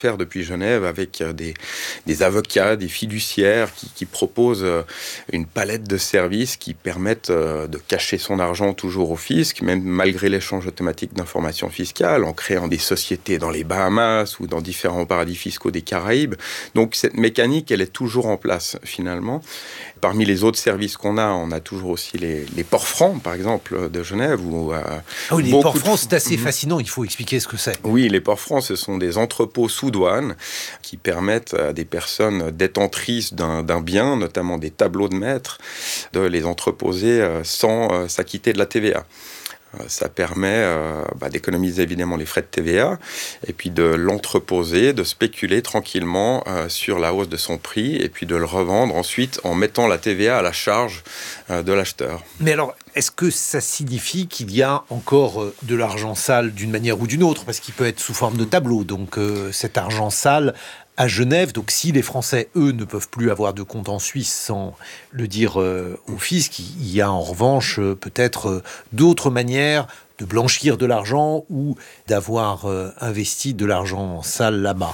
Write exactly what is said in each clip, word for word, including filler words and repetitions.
faire depuis Genève avec des, des avocats, des fiduciaires qui, qui proposent une palette de services qui permettent de cacher son argent toujours au fisc, même malgré l'échange automatique d'informations fiscales, en créant des sociétés dans les Bahamas ou dans différents paradis fiscaux des Caraïbes. Donc cette mécanique, elle est toujours en place finalement. Parmi les autres services qu'on a, on a toujours aussi les, les ports francs, par exemple, de Genève. Où, euh, ah oui, les ports francs, de... c'est assez fascinant, il faut expliquer ce que c'est. Oui, les ports francs, ce sont des entrepôts sous douane qui permettent à des personnes détentrices d'un, d'un bien, notamment des tableaux de maître, de les entreposer sans euh, s'acquitter de la T V A. Ça permet euh, bah, d'économiser évidemment les frais de T V A et puis de l'entreposer, de spéculer tranquillement euh, sur la hausse de son prix et puis de le revendre ensuite en mettant la T V A à la charge euh, de l'acheteur. Mais alors, est-ce que ça signifie qu'il y a encore euh, de l'argent sale d'une manière ou d'une autre ? Parce qu'il peut être sous forme de tableau, donc euh, cet argent sale à Genève, donc si les Français, eux, ne peuvent plus avoir de compte en Suisse sans le dire euh, au fisc, il y a en revanche euh, peut-être euh, d'autres manières de blanchir de l'argent ou d'avoir euh, investi de l'argent sale là-bas.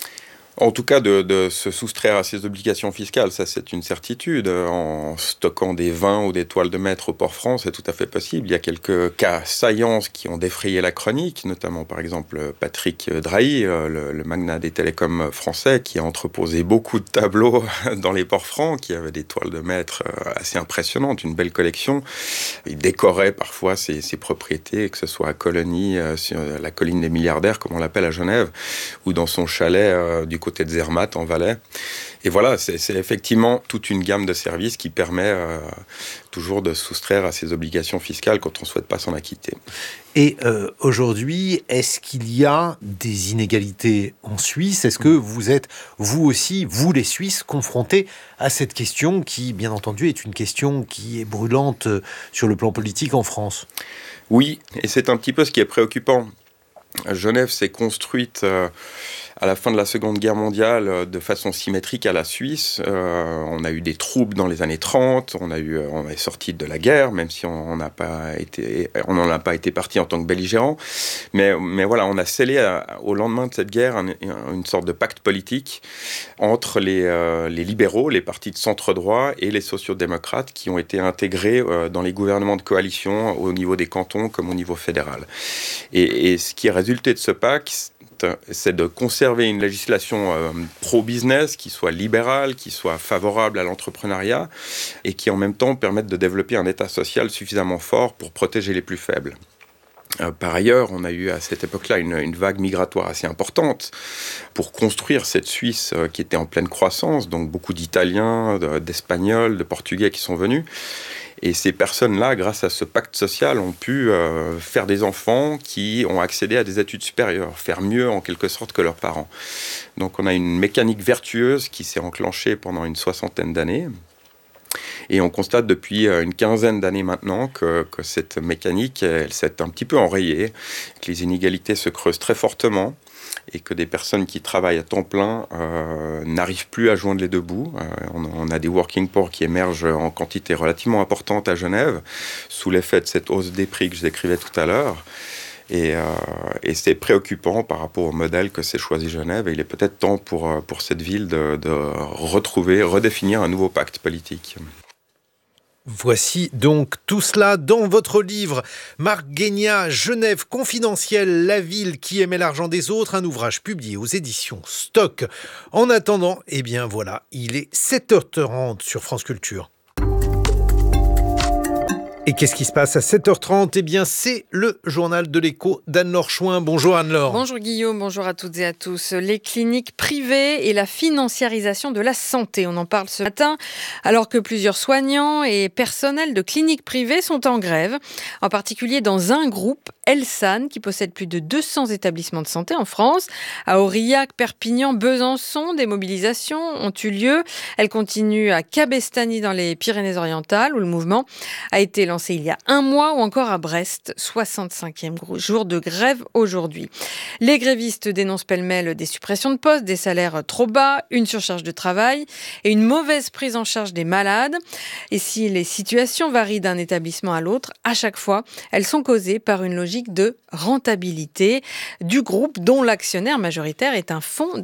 En tout cas, de, de se soustraire à ses obligations fiscales, ça c'est une certitude. En stockant des vins ou des toiles de maître au port franc, c'est tout à fait possible. Il y a quelques cas saillants qui ont défrayé la chronique, notamment par exemple Patrick Drahi, le, le magnat des télécoms français, qui a entreposé beaucoup de tableaux dans les ports francs, qui avaient des toiles de maître assez impressionnantes, une belle collection. Il décorait parfois ses, ses propriétés, que ce soit à Colonie, sur la colline des milliardaires, comme on l'appelle à Genève, ou dans son chalet du côté de Zermatt, en Valais. Et voilà, c'est, c'est effectivement toute une gamme de services qui permet euh, toujours de soustraire à ses obligations fiscales quand on ne souhaite pas s'en acquitter. Et euh, aujourd'hui, est-ce qu'il y a des inégalités en Suisse ? Est-ce que vous êtes, vous aussi, vous les Suisses, confrontés à cette question qui, bien entendu, est une question qui est brûlante sur le plan politique en France ? Oui, et c'est un petit peu ce qui est préoccupant. Genève s'est construite euh, à la fin de la Seconde Guerre mondiale euh, de façon symétrique à la Suisse. Euh, on a eu des troubles dans les années trente, on, a eu, on est sorti de la guerre, même si on n'a pas été, on n'en a pas été parti en tant que belligérant. Mais, mais voilà, on a scellé à, au lendemain de cette guerre un, une sorte de pacte politique entre les, euh, les libéraux, les partis de centre-droit et les sociaux-démocrates qui ont été intégrés euh, dans les gouvernements de coalition au niveau des cantons comme au niveau fédéral. Et, et ce qui est résulté de ce pacte, c'est de conserver une législation euh, pro-business qui soit libérale, qui soit favorable à l'entrepreneuriat et qui en même temps permette de développer un État social suffisamment fort pour protéger les plus faibles. Euh, par ailleurs, on a eu à cette époque-là une, une vague migratoire assez importante pour construire cette Suisse euh, qui était en pleine croissance, donc beaucoup d'Italiens, de, d'Espagnols, de Portugais qui sont venus. Et ces personnes-là, grâce à ce pacte social, ont pu euh, faire des enfants qui ont accédé à des études supérieures, faire mieux en quelque sorte que leurs parents. Donc on a une mécanique vertueuse qui s'est enclenchée pendant une soixantaine d'années. Et on constate depuis une quinzaine d'années maintenant que, que cette mécanique, elle s'est un petit peu enrayée, que les inégalités se creusent très fortement et que des personnes qui travaillent à temps plein euh, n'arrivent plus à joindre les deux bouts. Euh, on, on a des working poor qui émergent en quantité relativement importante à Genève, sous l'effet de cette hausse des prix que je décrivais tout à l'heure. Et, euh, et c'est préoccupant par rapport au modèle que s'est choisi Genève. Et il est peut-être temps pour, pour cette ville de, de retrouver, redéfinir un nouveau pacte politique. Voici donc tout cela dans votre livre. Marc Guéniat, Genève confidentielle, la ville qui aimait l'argent des autres, un ouvrage publié aux éditions Stock. En attendant, eh bien voilà, il est sept heures trente sur France Culture. Et qu'est-ce qui se passe à sept heures trente ? Eh bien, c'est le journal de l'écho d'Anne-Laure Chouin. Bonjour Anne-Laure. Bonjour Guillaume, bonjour à toutes et à tous. Les cliniques privées et la financiarisation de la santé, on en parle ce matin, alors que plusieurs soignants et personnels de cliniques privées sont en grève, en particulier dans un groupe, Elsan, qui possède plus de deux cents établissements de santé en France. À Aurillac, Perpignan, Besançon, des mobilisations ont eu lieu. Elles continuent à Cabestany dans les Pyrénées-Orientales, où le mouvement a été lancé il y a un mois, ou encore à Brest, soixante-cinquième jour de grève aujourd'hui. Les grévistes dénoncent pêle-mêle des suppressions de postes, des salaires trop bas, une surcharge de travail et une mauvaise prise en charge des malades. Et si les situations varient d'un établissement à l'autre, à chaque fois, elles sont causées par une logique de rentabilité du groupe dont l'actionnaire majoritaire est un fonds